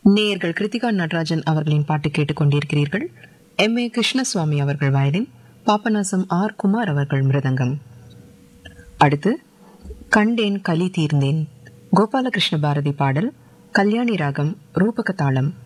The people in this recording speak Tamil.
நேயர்கள் கிருத்திகா நடராஜன் அவர்களின் பாட்டு கேட்டுக் கொண்டிருக்கிறீர்கள். M.A. கிருஷ்ணசுவாமி அவர்கள் வயலின், பாபநாசம் ஆர். குமார் அவர்கள் மிருதங்கம். அடுத்து கண்டேன் கலி தீர்ந்தேன், கோபாலகிருஷ்ண பாரதி பாடல், கல்யாணி ராகம், ரூபக தாளம்.